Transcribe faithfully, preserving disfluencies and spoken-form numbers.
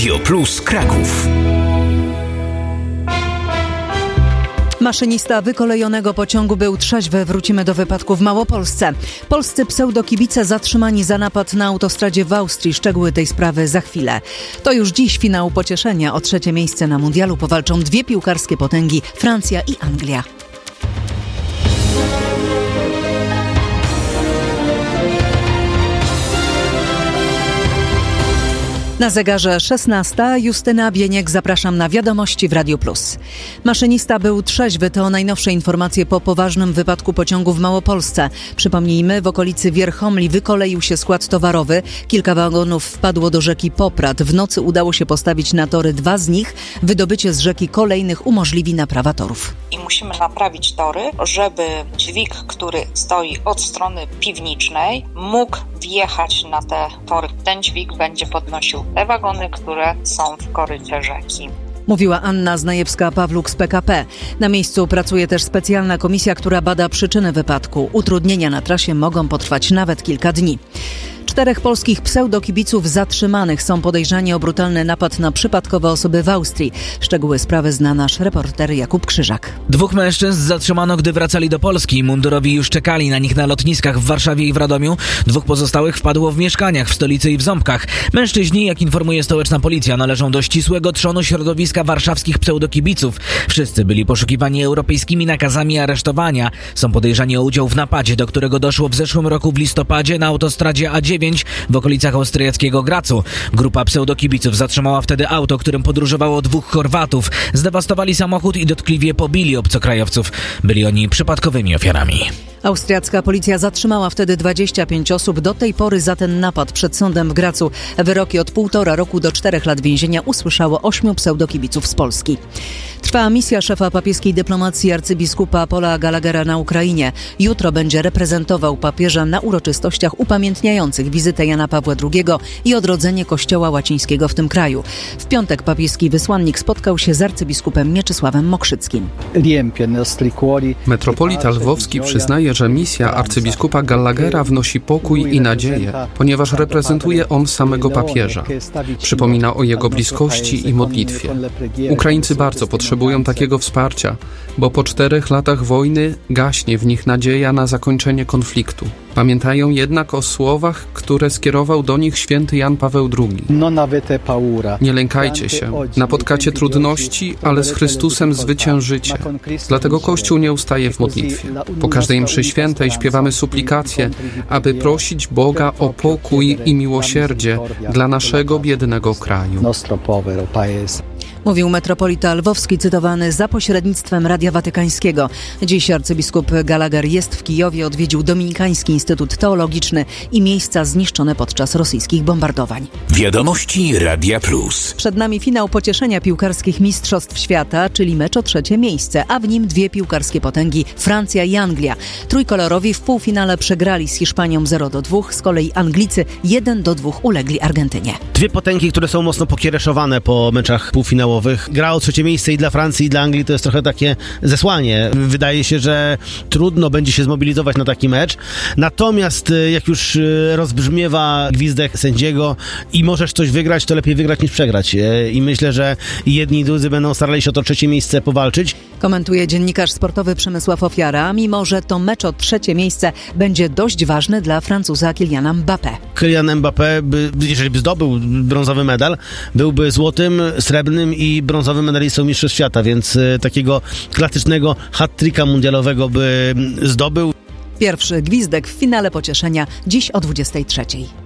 Radio Plus Kraków. Maszynista wykolejonego pociągu był trzeźwy. Wrócimy do wypadku w Małopolsce. Polscy pseudokibice zatrzymani za napad na autostradzie w Austrii. Szczegóły tej sprawy za chwilę. To już dziś finał pocieszenia. O trzecie miejsce na mundialu powalczą dwie piłkarskie potęgi, Francja i Anglia. Na zegarze szesnasta. Justyna Bieniek, zapraszam na wiadomości w Radio Plus. Maszynista był trzeźwy, to najnowsze informacje po poważnym wypadku pociągu w Małopolsce. Przypomnijmy, w okolicy Wierchomli wykoleił się skład towarowy. Kilka wagonów wpadło do rzeki Poprad. W nocy udało się postawić na tory dwa z nich. Wydobycie z rzeki kolejnych umożliwi naprawa torów. I musimy naprawić tory, żeby dźwig, który stoi od strony piwnicznej, mógł wjechać na te tory. Ten dźwig będzie podnosił te wagony, które są w korycie rzeki. Mówiła Anna Znajewska-Pawluk z P K P. Na miejscu pracuje też specjalna komisja, która bada przyczyny wypadku. Utrudnienia na trasie mogą potrwać nawet kilka dni. Czterech polskich pseudokibiców zatrzymanych. Są podejrzani o brutalny napad na przypadkowe osoby w Austrii. Szczegóły sprawy zna nasz reporter Jakub Krzyżak. Dwóch mężczyzn zatrzymano, gdy wracali do Polski. Mundurowi już czekali na nich na lotniskach w Warszawie i w Radomiu. Dwóch pozostałych wpadło w mieszkaniach w stolicy i w Ząbkach. Mężczyźni, jak informuje stołeczna policja, należą do ścisłego trzonu środowiska warszawskich pseudokibiców. Wszyscy byli poszukiwani europejskimi nakazami aresztowania. Są podejrzani o udział w napadzie, do którego doszło w zeszłym roku w listopadzie na autostradzie A dziewięć w okolicach austriackiego Gracu. Grupa pseudokibiców zatrzymała wtedy auto, którym podróżowało dwóch Chorwatów. Zdewastowali samochód i dotkliwie pobili obcokrajowców. Byli oni przypadkowymi ofiarami. Austriacka policja zatrzymała wtedy dwadzieścia pięć osób. Do tej pory za ten napad przed sądem w Gracu wyroki od półtora roku do czterech lat więzienia usłyszało ośmiu pseudokibiców z Polski. Trwa misja szefa papieskiej dyplomacji arcybiskupa Paula Gallaghera na Ukrainie. Jutro będzie reprezentował papieża na uroczystościach upamiętniających wizytę Jana Pawła drugiego i odrodzenie Kościoła łacińskiego w tym kraju. W piątek papieski wysłannik spotkał się z arcybiskupem Mieczysławem Mokrzyckim. Metropolita Lwowski przyznaje, że misja arcybiskupa Gallaghera wnosi pokój i nadzieję, ponieważ reprezentuje on samego papieża. Przypomina o jego bliskości i modlitwie. Ukraińcy bardzo potrzebują takiego wsparcia, bo po czterech latach wojny gaśnie w nich nadzieja na zakończenie konfliktu. Pamiętają jednak o słowach, które skierował do nich święty Jan Paweł drugi. Nie lękajcie się, napotkacie trudności, ale z Chrystusem zwyciężycie. Dlatego Kościół nie ustaje w modlitwie. Po każdej mszy świętej śpiewamy suplikacje, aby prosić Boga o pokój i miłosierdzie dla naszego biednego kraju. Mówił metropolita lwowski, cytowany za pośrednictwem Radia Watykańskiego. Dziś arcybiskup Gallagher jest w Kijowie, odwiedził Dominikański Instytut Teologiczny i miejsca zniszczone podczas rosyjskich bombardowań. Wiadomości Radia Plus. Przed nami finał pocieszenia piłkarskich mistrzostw świata, czyli mecz o trzecie miejsce, a w nim dwie piłkarskie potęgi, Francja i Anglia. Trójkolorowi w półfinale przegrali z Hiszpanią zero do dwóch, z kolei Anglicy jeden do dwóch ulegli Argentynie. Dwie potęgi, które są mocno pokiereszowane po meczach półfinałowych. Gra o trzecie miejsce i dla Francji, i dla Anglii to jest trochę takie zesłanie. Wydaje się, że trudno będzie się zmobilizować na taki mecz. Natomiast jak już rozbrzmiewa gwizdek sędziego i możesz coś wygrać, to lepiej wygrać niż przegrać. I myślę, że jedni i drudzy będą starali się o to trzecie miejsce powalczyć. Komentuje dziennikarz sportowy Przemysław Ofiara, mimo że to mecz o trzecie miejsce będzie dość ważny dla Francuza Kyliana Mbappé. Kylian Mbappé, by, jeżeli by zdobył brązowy medal, byłby złotym, srebrnym i brązowym medalistą mistrzostw świata, więc y, takiego klasycznego hat-tricka mundialowego by zdobył. Pierwszy gwizdek w finale pocieszenia dziś o dwudziestej trzeciej.